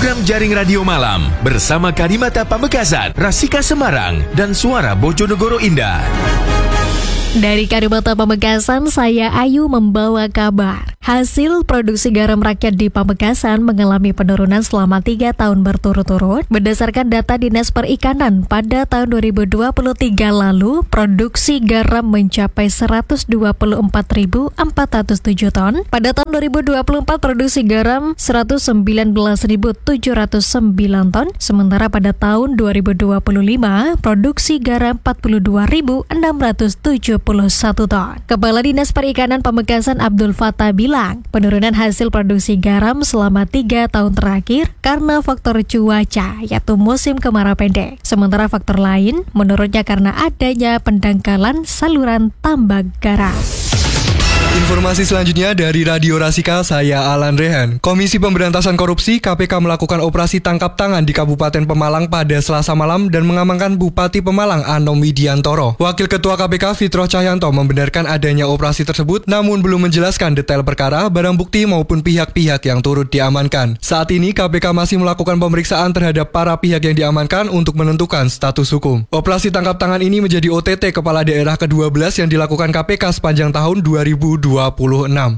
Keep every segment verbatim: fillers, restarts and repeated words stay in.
Program Jaring Radio Malam bersama Karimata Pamekasan, Rasika Semarang, dan Suara Bojonegoro Indah. Dari Karimata Pamekasan, saya Ayu membawa kabar. Hasil produksi garam rakyat di Pamekasan mengalami penurunan selama tiga tahun berturut-turut. Berdasarkan data Dinas Perikanan, pada tahun dua ribu dua puluh tiga lalu, produksi garam mencapai seratus dua puluh empat ribu empat ratus tujuh ton. Pada tahun dua ribu dua puluh empat, produksi garam seratus sembilan belas ribu tujuh ratus sembilan ton. Sementara pada tahun dua ribu dua puluh lima, produksi garam empat puluh dua ribu enam ratus tujuh puluh satu ton. Kepala Dinas Perikanan Pamekasan Abdul Fattah bilang, penurunan hasil produksi garam selama tiga tahun terakhir karena faktor cuaca, yaitu musim kemarau pendek. Sementara faktor lain menurutnya karena adanya pendangkalan saluran tambak garam. Informasi selanjutnya dari Radio Rasika, saya Alan Rehan. Komisi Pemberantasan Korupsi K P K melakukan operasi tangkap tangan di Kabupaten Pemalang pada Selasa malam dan mengamankan Bupati Pemalang Anom Widiantoro. Wakil Ketua K P K Fitroh Cahyanto membenarkan adanya operasi tersebut, namun belum menjelaskan detail perkara, barang bukti maupun pihak-pihak yang turut diamankan. Saat ini K P K masih melakukan pemeriksaan terhadap para pihak yang diamankan untuk menentukan status hukum. Operasi tangkap tangan ini menjadi O T T Kepala Daerah kedua belas yang dilakukan K P K sepanjang tahun dua ribu dua puluh enam.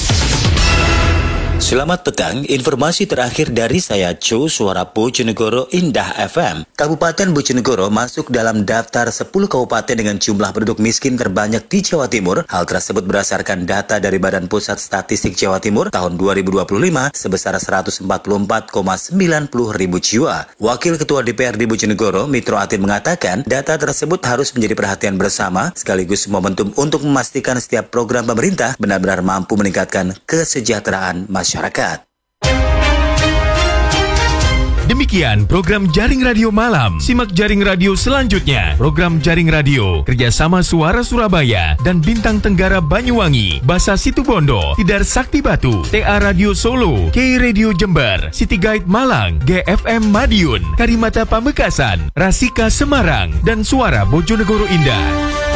Selamat petang, informasi terakhir dari saya Jo, Suara Bojonegoro Indah F M. Kabupaten Bojonegoro masuk dalam daftar sepuluh kabupaten dengan jumlah penduduk miskin terbanyak di Jawa Timur. Hal tersebut berdasarkan data dari Badan Pusat Statistik Jawa Timur tahun dua ribu dua puluh lima sebesar seratus empat puluh empat koma sembilan puluh ribu jiwa. Wakil Ketua D P R D Bojonegoro, Mitro Atin, mengatakan data tersebut harus menjadi perhatian bersama sekaligus momentum untuk memastikan setiap program pemerintah benar-benar mampu meningkatkan kesejahteraan masyarakat. Masyarakat. Demikian program Jaring Radio Malam. Simak Jaring Radio selanjutnya. Program Jaring Radio kerjasama Suara Surabaya dan Bintang Tenggara Banyuwangi, Basa Situbondo, Tidar Sakti Batu, T A Radio Solo, K Radio Jember, City Guide Malang, G F M Madiun, Karimata Pamekasan, Rasika Semarang, dan Suara Bojonegoro Indah.